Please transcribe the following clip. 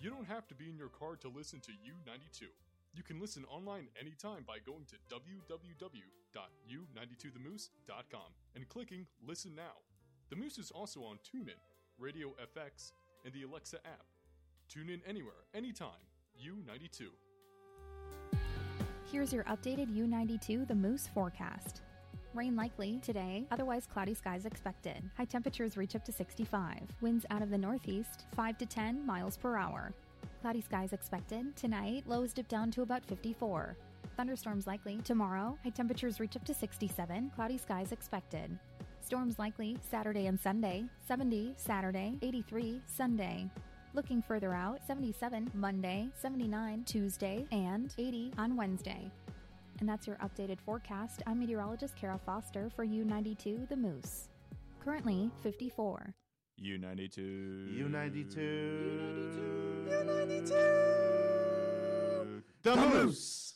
You don't have to be in your car to listen to U92. You can listen online anytime by going to www.u92themoose.com and clicking Listen Now. The Moose is also on TuneIn, Radio FX, and the Alexa app. Tune in anywhere, anytime. U92. Here's your updated U92 The Moose forecast. Rain likely today, otherwise cloudy skies expected. High temperatures reach up to 65. Winds out of the northeast, 5 to 10 miles per hour. Cloudy skies expected. Tonight, lows dip down to about 54. Thunderstorms likely tomorrow. High temperatures reach up to 67. Cloudy skies expected. Storms likely Saturday and Sunday. 70 Saturday, 83 Sunday. Looking further out, 77 Monday, 79 Tuesday, and 80 on Wednesday. And that's your updated forecast. I'm meteorologist Kara Foster for U92 The Moose. Currently 54. U92. U92. The Moose.